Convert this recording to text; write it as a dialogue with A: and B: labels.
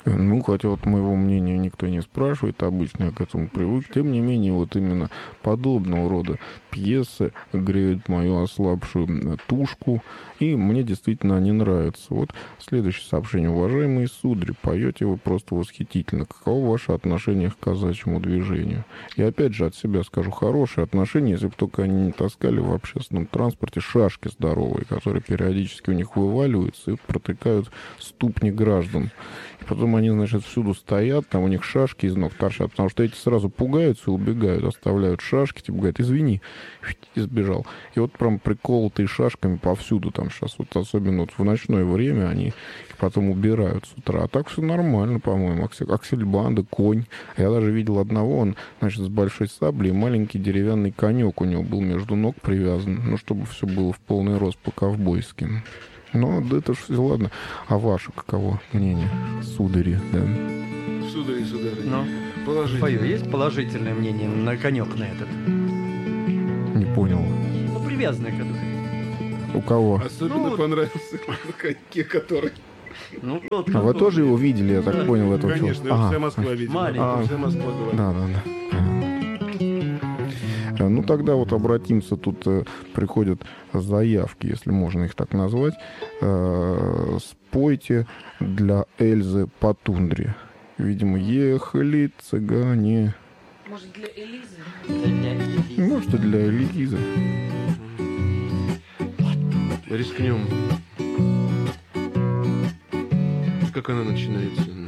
A: Ну, хотя вот моего мнения никто не спрашивает, обычно я к этому привык. Тем не менее, вот именно подобного рода пьесы греют мою ослабшую тушку, и мне действительно они нравятся. Вот следующее сообщение. Уважаемые судари, поете вы просто восхитительно. Каково ваше отношение к казачьему движению? И опять же от себя скажу, хорошие отношения, если бы только они не таскали в общественном транспорте шашки здоровые, которые периодически у них вываливаются и протыкают ступни граждан. И потом они, значит, всюду стоят, там у них шашки из ног торчат, потому что эти сразу пугаются и убегают, оставляют шашки, типа говорят, извини, и сбежал. И вот прям приколотые шашками повсюду там сейчас, вот особенно вот в ночное время они потом убирают с утра. А так все нормально, по-моему. Аксельбанды, конь. Я даже видел одного, он, значит, с большой саблей, маленький деревянный конек у него был между ног привязан, ну, чтобы все было в полный рост по-ковбойски. Ну, да это ж все, ладно. А ваше каково мнение, судари, да?
B: Судари, сударыня.
C: Ну,
B: Положительно.
C: твое есть положительное мнение на конек на этот?
A: Не понял.
C: Ну, привязанный к этому.
A: У кого?
B: Особенно
C: Ну,
B: понравился на коньке, который...
C: Ну, вот,
A: А вы тоже его видели, я так понял, этого
B: Конечно,
A: человека?
B: его вся Москва видела.
C: маленький.
B: Вся Москва говорит.
A: Да. Ну, тогда вот обратимся, тут приходят заявки, если можно их так назвать. Спойте для Эльзы по тундре. Видимо, ехали цыгане.
D: Может, для Элизы?
A: Может, и для Элизы.
B: Рискнем. Как она начинается?